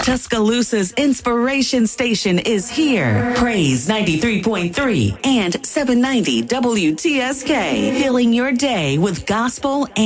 Tuscaloosa's inspiration station is here. Praise 93.3 and 790 WTSK. Filling your day with gospel